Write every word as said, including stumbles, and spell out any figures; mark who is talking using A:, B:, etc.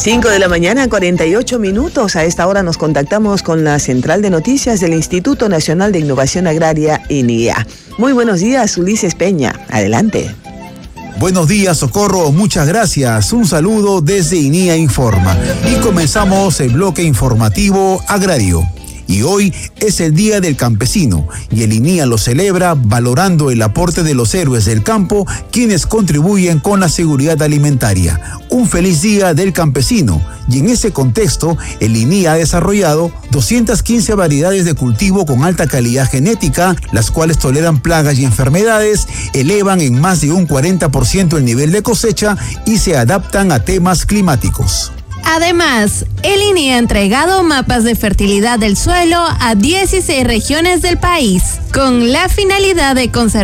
A: cinco de la mañana, cuarenta y ocho minutos. A esta hora nos contactamos con la Central de Noticias del Instituto Nacional de Innovación Agraria, I N I A. Muy buenos días, Ulises Peña. Adelante.
B: Buenos días, Socorro. Muchas gracias. Un saludo desde I N I A Informa. Y comenzamos el bloque informativo agrario. Y hoy es el Día del Campesino, y el I N I A lo celebra valorando el aporte de los héroes del campo, quienes contribuyen con la seguridad alimentaria. Un feliz Día del Campesino, y en ese contexto, el I N I A ha desarrollado doscientas quince variedades de cultivo con alta calidad genética, las cuales toleran plagas y enfermedades, elevan en más de un cuarenta por ciento el nivel de cosecha y se adaptan a temas climáticos.
C: Además, el I N I A ha entregado mapas de fertilidad del suelo a dieciséis regiones del país, con la finalidad de conservar